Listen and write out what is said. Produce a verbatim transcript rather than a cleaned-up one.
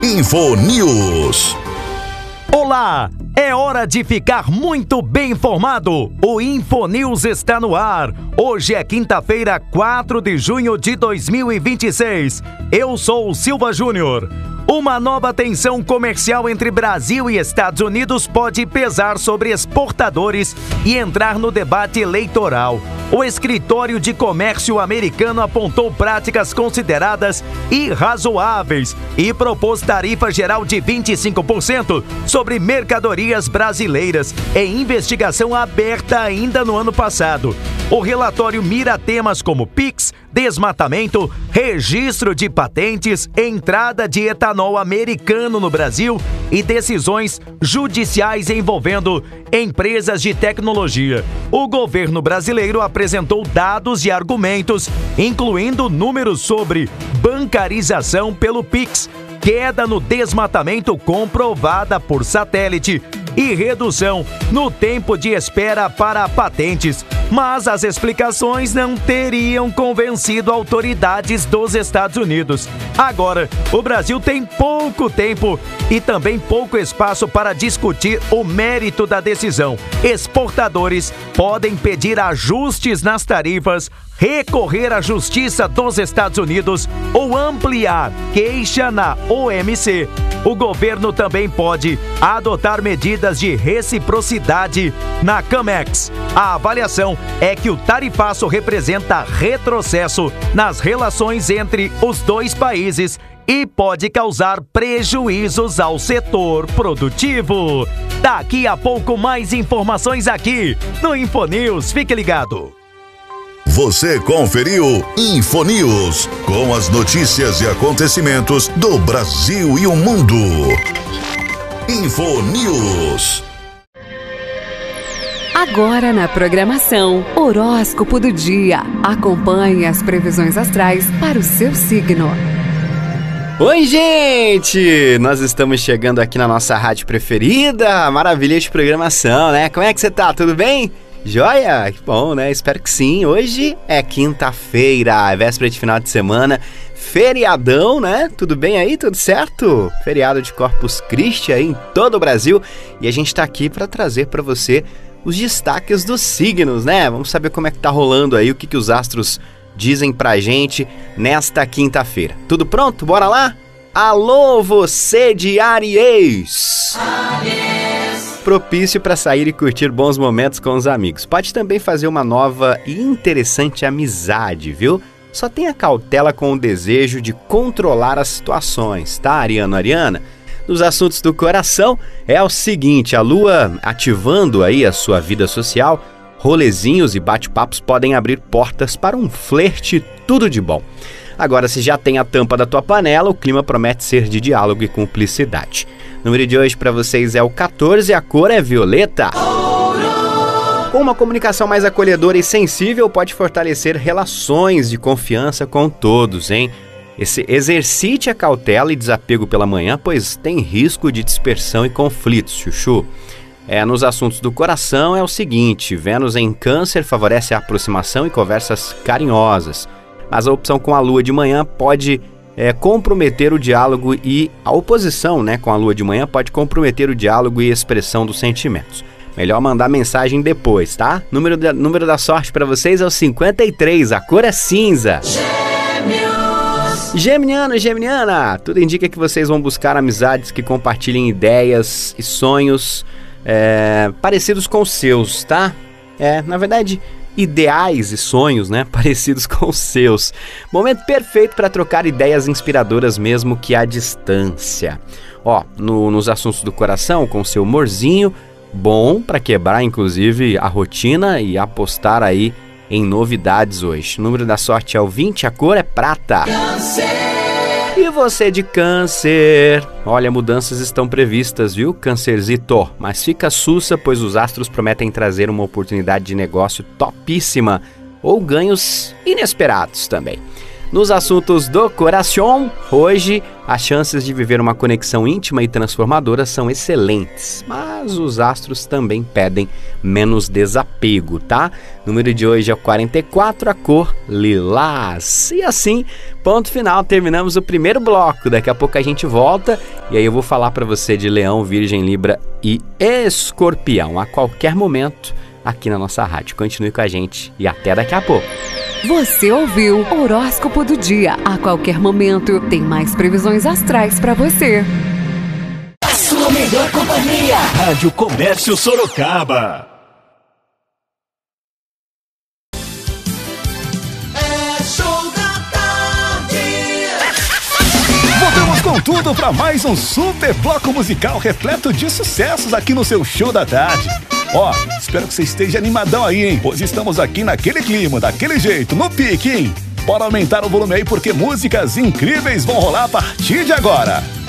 Infonews. Olá, é hora de ficar muito bem informado. O Infonews está no ar. Hoje é quinta-feira, quatro de junho de dois mil e vinte e seis. Eu sou o Silva Júnior. Uma nova tensão comercial entre Brasil e Estados Unidos pode pesar sobre exportadores e entrar no debate eleitoral. O Escritório de Comércio americano apontou práticas consideradas irrazoáveis e propôs tarifa geral de vinte e cinco por cento sobre mercadorias brasileiras, em investigação aberta ainda no ano passado. O relatório mira temas como Pix, desmatamento, registro de patentes, entrada de etanol americano no Brasil e decisões judiciais envolvendo empresas de tecnologia. O governo brasileiro apresentou dados e argumentos, incluindo números sobre bancarização pelo Pix, queda no desmatamento comprovada por satélite e redução no tempo de espera para patentes. Mas as explicações não teriam convencido autoridades dos Estados Unidos. Agora, o Brasil tem pouco tempo e também pouco espaço para discutir o mérito da decisão. Exportadores podem pedir ajustes nas tarifas, recorrer à Justiça dos Estados Unidos ou ampliar queixa na O M C. O governo também pode adotar medidas de reciprocidade na CAMEX. A avaliação é que o tarifaço representa retrocesso nas relações entre os dois países e pode causar prejuízos ao setor produtivo. Daqui a pouco mais informações aqui no Infonews. Fique ligado. Você conferiu Infonews, com as notícias e acontecimentos do Brasil e o mundo. Infonews. Agora na programação, horóscopo do dia. Acompanhe as previsões astrais para o seu signo. Oi, gente! Nós estamos chegando aqui na nossa rádio preferida. Maravilha de programação, né? Como é que você tá? Tudo bem? Joia? Que bom, né? Espero que sim. Hoje é quinta-feira, é véspera de final de semana, feriadão, né? Tudo bem aí? Tudo certo? Feriado de Corpus Christi aí em todo o Brasil. E a gente tá aqui para trazer para você os destaques dos signos, né? Vamos saber como é que tá rolando aí, o que, que os astros dizem pra gente nesta quinta-feira. Tudo pronto? Bora lá? Alô, você de Áries! Áries! Propício para sair e curtir bons momentos com os amigos. Pode também fazer uma nova e interessante amizade, viu? Só tenha cautela com o desejo de controlar as situações, tá, Ariano, Ariana? Nos assuntos do coração, é o seguinte, a Lua ativando aí a sua vida social, rolezinhos e bate-papos podem abrir portas para um flerte tudo de bom. Agora, se já tem a tampa da tua panela, o clima promete ser de diálogo e cumplicidade. O número de hoje para vocês é o quatorze, a cor é violeta. Com uma comunicação mais acolhedora e sensível, pode fortalecer relações de confiança com todos, hein? Esse, exercite a cautela e desapego pela manhã, pois tem risco de dispersão e conflitos, chuchu. É, nos assuntos do coração é o seguinte, Vênus em Câncer favorece a aproximação e conversas carinhosas, mas a opção com a Lua de manhã pode é, comprometer o diálogo e a oposição, né, com a Lua de manhã pode comprometer o diálogo e expressão dos sentimentos. Melhor mandar mensagem depois, tá? Número da, número da sorte para vocês é o cinquenta e três, a cor é cinza. Geminiano e Geminiana, tudo indica que vocês vão buscar amizades que compartilhem ideias e sonhos é, parecidos com os seus, tá? É, na verdade, ideais e sonhos, né? Parecidos com os seus. Momento perfeito para trocar ideias inspiradoras mesmo que à distância. Ó, no, nos assuntos do coração, com seu humorzinho, bom para quebrar inclusive a rotina e apostar aí em novidades hoje. O número da sorte é o vinte, a cor é prata. Câncer. E você de Câncer? Olha, mudanças estão previstas, viu, Câncerzito? Mas fica sussa, pois os astros prometem trazer uma oportunidade de negócio topíssima ou ganhos inesperados também. Nos assuntos do coração, hoje as chances de viver uma conexão íntima e transformadora são excelentes, mas os astros também pedem menos desapego, tá? O número de hoje é o quarenta e quatro, a cor lilás. E assim, ponto final, terminamos o primeiro bloco. Daqui a pouco a gente volta e aí eu vou falar para você de Leão, Virgem, Libra e Escorpião a qualquer momento aqui na nossa rádio. Continue com a gente e até daqui a pouco. Você ouviu Horóscopo do Dia. A qualquer momento tem mais previsões astrais para você. A sua melhor companhia. Rádio Comércio Sorocaba. É show da tarde. Voltamos com tudo para mais um super bloco musical repleto de sucessos aqui no seu Show da Tarde. Ó, oh, espero que você esteja animadão aí, hein? Pois estamos aqui naquele clima, daquele jeito, no pique, hein? Bora aumentar o volume aí porque músicas incríveis vão rolar a partir de agora.